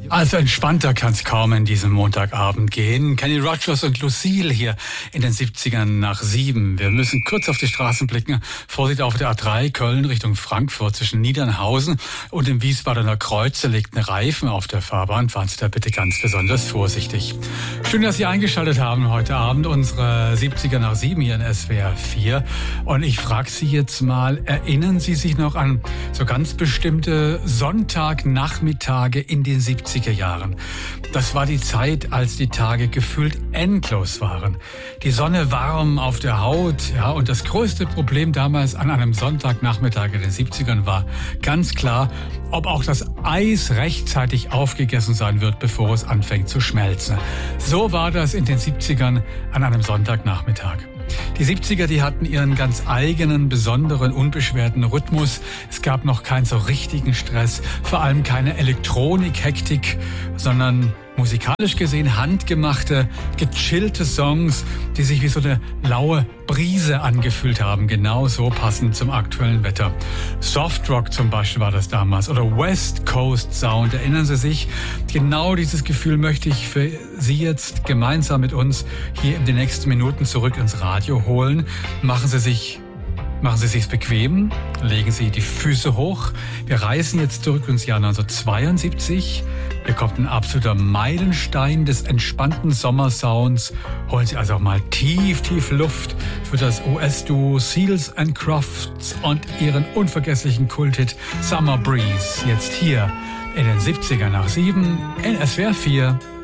Also entspannter kann es kaum in diesem Montagabend gehen. Kenny Rogers und Lucille hier in den 70ern nach 7. Wir müssen kurz auf die Straßen blicken. Vorsicht auf der A3 Köln Richtung Frankfurt zwischen Niedernhausen und dem Wiesbadener Kreuz. Da liegt ein Reifen auf der Fahrbahn. Fahren Sie da bitte ganz besonders vorsichtig. Schön, dass Sie eingeschaltet haben heute Abend. Unsere 70er nach 7 hier in SWR 4. Und ich frage Sie jetzt mal, erinnern Sie sich noch an so ganz bestimmte Sonntagnachmittage in den 70er Jahren? Das war die Zeit, als die Tage gefühlt endlos waren. Die Sonne warm auf der Haut, ja, und das größte Problem damals an einem Sonntagnachmittag in den 70ern war ganz klar, ob auch das Eis rechtzeitig aufgegessen sein wird, bevor es anfängt zu schmelzen. So war das in den 70ern an einem Sonntagnachmittag. Die 70er, die hatten ihren ganz eigenen, besonderen, unbeschwerten Rhythmus. Es gab noch keinen so richtigen Stress, vor allem keine Elektronik-Hektik, sondern musikalisch gesehen handgemachte, gechillte Songs, die sich wie so eine laue Brise angefühlt haben, genau so passend zum aktuellen Wetter. Softrock zum Beispiel war das damals oder West Coast Sound, erinnern Sie sich? Genau dieses Gefühl möchte ich für Sie jetzt gemeinsam mit uns hier in den nächsten Minuten zurück ins Radio holen. Machen Sie sich's bequem, legen Sie die Füße hoch. Wir reisen jetzt zurück ins Jahr 1972. Hier kommt ein absoluter Meilenstein des entspannten Sommersounds. Holen Sie also auch mal tief Luft für das US-Duo Seals and Crofts und ihren unvergesslichen Kulthit Summer Breeze. Jetzt hier in den 70er nach 7 in SWR 4.